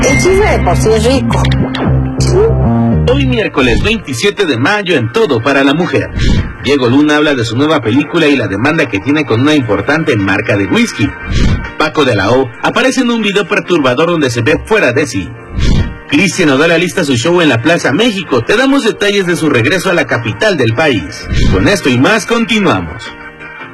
El chisme de por sí es rico. Hoy miércoles 27 de mayo en Todo para la Mujer. Diego Luna habla de su nueva película y la demanda que tiene con una importante marca de whisky. Paco de la O aparece en un video perturbador donde se ve fuera de sí. Cristian Nodal alista su show en la Plaza México. Te damos detalles de su regreso a la capital del país. Con esto y más continuamos.